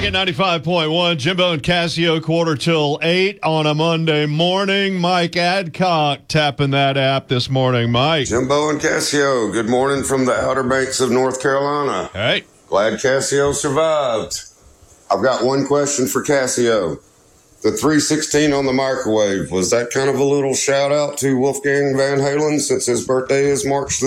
Rocket 95.1, Jimbo and Casio, 7:45 on a Monday morning. Mike Adcock tapping that app this morning. Mike. Jimbo and Casio, good morning from the Outer Banks of North Carolina. Hey. Glad Casio survived. I've got one question for Casio. The 316 on the microwave, was that kind of a little shout out to Wolfgang Van Halen since his birthday is March the